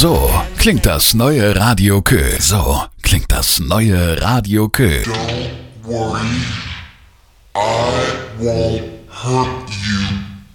So klingt das neue Radio Kö. So klingt das neue Radio Kö. Don't worry, I won't hurt you.